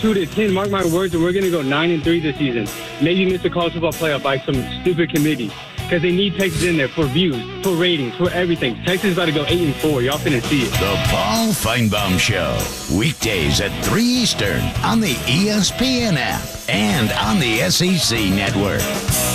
2-10. Mark my words, and we're going to go 9-3 this season. Maybe miss the college football playoff by some stupid committee. Because they need Texas in there for views, for ratings, for everything. Texas is about to go 8-4. Y'all finna see it. The Paul Feinbaum Show. Weekdays at 3 Eastern on the ESPN app and on the SEC Network.